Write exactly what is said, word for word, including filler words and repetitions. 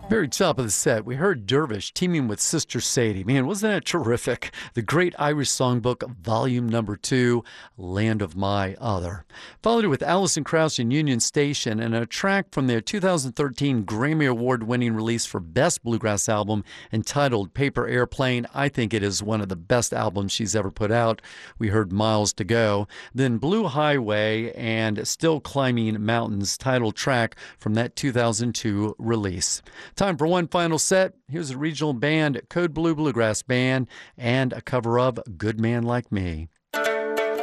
Very top of the set, we heard Dervish teaming with Sister Sadie. Man, wasn't that terrific? The Great Irish Songbook, Volume Number Two, Land of My Other. Followed it with Alison Krauss and Union Station and a track from their two thousand thirteen Grammy Award-winning release for Best Bluegrass Album entitled Paper Airplane. I think it is one of the best albums she's ever put out. We heard Miles to Go. Then Blue Highway and Still Climbing Mountains, title track from that two thousand two release. Time for one final set. Here's a regional band, Code Blue Bluegrass Band, and a cover of Good Man Like Me.